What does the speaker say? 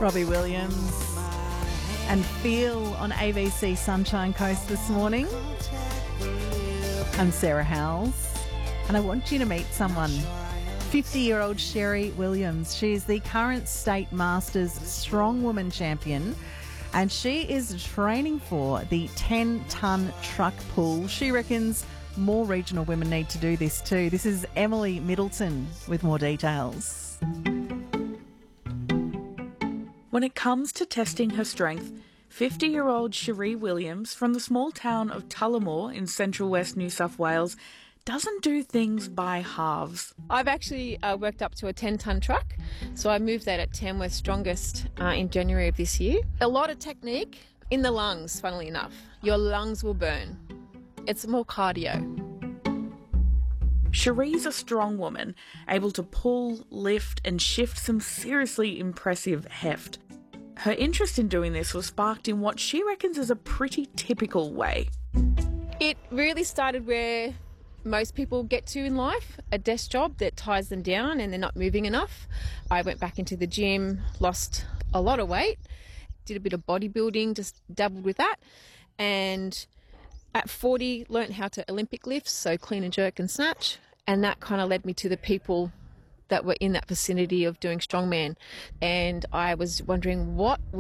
Robbie Williams and Feel on ABC Sunshine Coast this morning. I'm Sarah Howells and I want you to meet someone. 50-year-old Sherry Williams. She is the current State Masters Strongwoman champion and she is training for the 10-tonne truck pull. She reckons more regional women need to do this too. This is Emily Middleton with more details. When it comes to testing her strength, 50-year-old Sherry Williams from the small town of Tullamore in central west New South Wales doesn't do things by halves. I've actually worked up to a 10-tonne truck, so I moved that at Tamworth Strongest in January of this year. A lot of technique in the lungs, funnily enough. Your lungs will burn. It's more cardio. Sherry's a strong woman, able to pull, lift and shift some seriously impressive heft. Her interest in doing this was sparked in what she reckons is a pretty typical way. It really started where most people get to in life, a desk job that ties them down and they're not moving enough. I went back into the gym, lost a lot of weight, did a bit of bodybuilding, just dabbled with that, and at 40 learnt how to Olympic lifts, so clean and jerk and snatch, and that kind of led me to the people that were in that vicinity of doing strongman, and I was wondering what